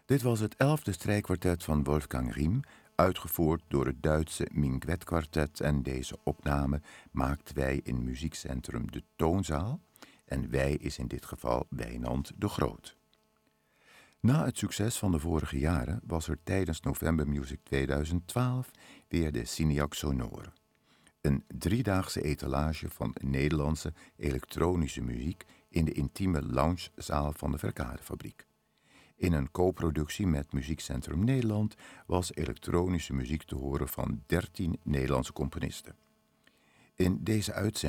Dit was het 11e strijkkwartet van Wolfgang Riem, uitgevoerd door het Duitse Minguet Quartet, en deze opname maakten wij in muziekcentrum De Toonzaal, en wij is in dit geval Wijnand de Groot. Na het succes van de vorige jaren was er tijdens November Music 2012 weer de Cineac Sonore. Een 3-daagse etalage van Nederlandse elektronische muziek in de intieme loungezaal van de Verkadefabriek. In een co-productie met Muziekcentrum Nederland was elektronische muziek te horen van 13 Nederlandse componisten. In deze uitzending